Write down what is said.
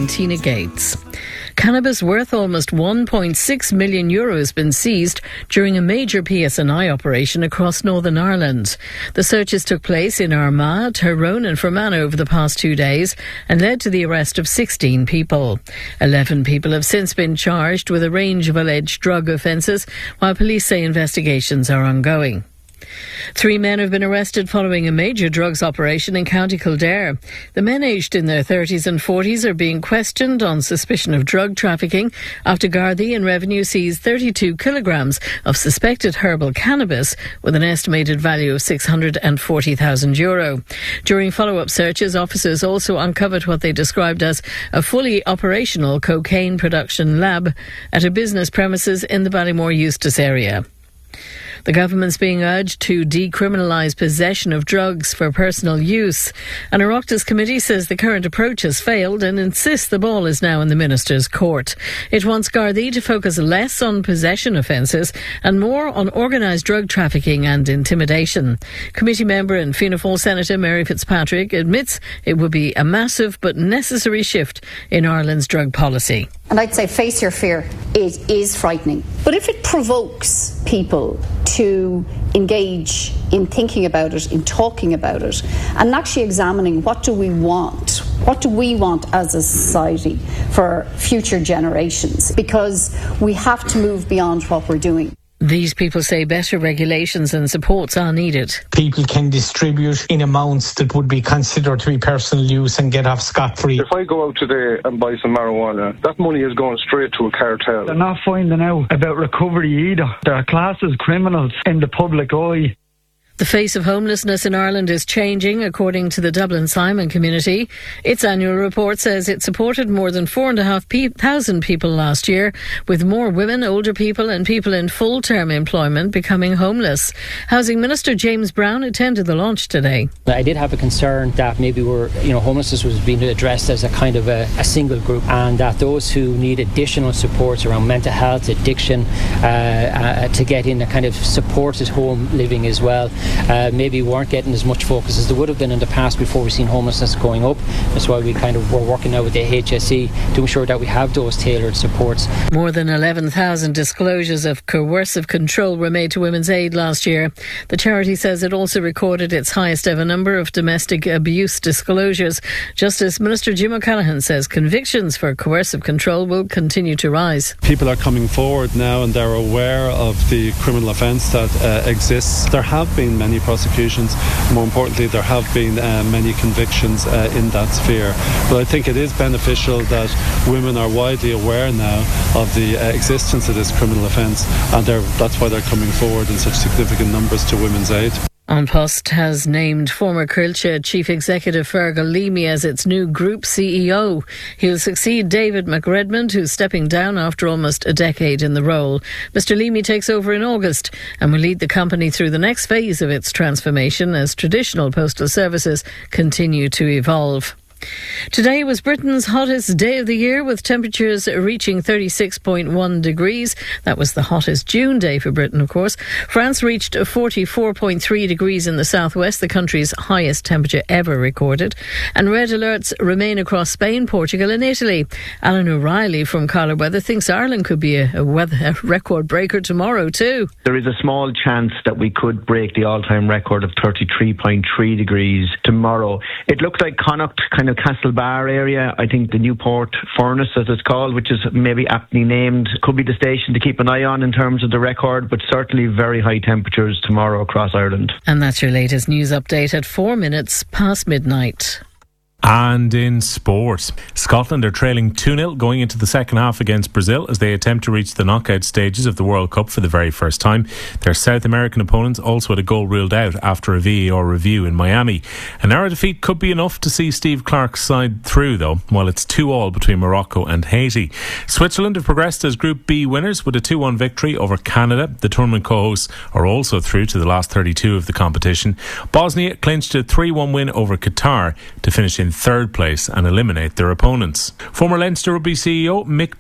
I'm Tina Gates. Cannabis worth almost €1.6 million has been seized during a major PSNI operation across Northern Ireland. The searches took place in Armagh, Tyrone and Fermanagh over the past 2 days and led to the arrest of 16 people. 11 people have since been charged with a range of alleged drug offences, while police say investigations are ongoing. 3 men have been arrested following a major drugs operation in County Kildare. The men aged in their 30s and 40s are being questioned on suspicion of drug trafficking after Gardaí and Revenue seized 32 kilograms of suspected herbal cannabis with an estimated value of €640,000. During follow-up searches, officers also uncovered what they described as a fully operational cocaine production lab at a business premises in the Ballymore Eustace area. The government's being urged to decriminalise possession of drugs for personal use. An Oireachtas committee says the current approach has failed and insists the ball is now in the Minister's court. It wants Gardaí to focus less on possession offences and more on organised drug trafficking and intimidation. Committee member and Fianna Fáil Senator Mary Fitzpatrick admits it would be a massive but necessary shift in Ireland's drug policy. And I'd say face your fear. It is frightening. But if it provokes people to engage in thinking about it, in talking about it, and actually examining what do we want as a society for future generations, because we have to move beyond what we're doing. These people say better regulations and supports are needed. People can distribute in amounts that would be considered to be personal use and get off scot-free. If I go out today and buy some marijuana, that money is going straight to a cartel. They're not finding out about recovery either. They're classed as criminals in the public eye. The face of homelessness in Ireland is changing, according to the Dublin Simon community. Its annual report says it supported more than 4,500 people last year, with more women, older people and people in full-term employment becoming homeless. Housing Minister James Brown attended the launch today. I did have a concern that maybe homelessness was being addressed as a kind of a single group, and that those who need additional supports around mental health, addiction, to get in a kind of supported home living as well, maybe weren't getting as much focus as they would have been in the past before we've seen homelessness going up. That's why we were working now with the HSE to ensure that we have those tailored supports. More than 11,000 disclosures of coercive control were made to Women's Aid last year. The charity says it also recorded its highest ever number of domestic abuse disclosures. Justice Minister Jim O'Callaghan says convictions for coercive control will continue to rise. People are coming forward now and they're aware of the criminal offence that exists. There have been many prosecutions. More importantly, there have been many convictions in that sphere. But I think it is beneficial that women are widely aware now of the existence of this criminal offence, and that's why they're coming forward in such significant numbers to Women's Aid. An Post has named former Coillte Chief Executive Fergal Leamy as its new Group CEO. He'll succeed David McRedmond, who's stepping down after almost a decade in the role. Mr. Leamy takes over in August and will lead the company through the next phase of its transformation as traditional postal services continue to evolve. Today was Britain's hottest day of the year, with temperatures reaching 36.1 degrees. That was the hottest June day for Britain, of course. France reached 44.3 degrees in the southwest, the country's highest temperature ever recorded. And red alerts remain across Spain, Portugal and Italy. Alan O'Reilly from Collar Weather thinks Ireland could be a record breaker tomorrow too. There is a small chance that we could break the all-time record of 33.3 degrees tomorrow. It looks like Connacht, kind of Castlebar area. I think the Newport Furnace, as it's called, which is maybe aptly named, could be the station to keep an eye on in terms of the record, but certainly very high temperatures tomorrow across Ireland. And that's your latest news update at 4 minutes past midnight. And in sport, Scotland are trailing 2-0 going into the second half against Brazil as they attempt to reach the knockout stages of the World Cup for the very first time. Their South American opponents also had a goal ruled out after a VAR review in Miami. An hour defeat could be enough to see Steve Clarke's side through, though, while it's 2-2 between Morocco and Haiti. Switzerland have progressed as Group B winners with a 2-1 victory over Canada. The tournament co-hosts are also through to the last 32 of the competition. Bosnia clinched a 3-1 win over Qatar to finish in third place and eliminate their opponents. Former Leinster Rugby CEO Mick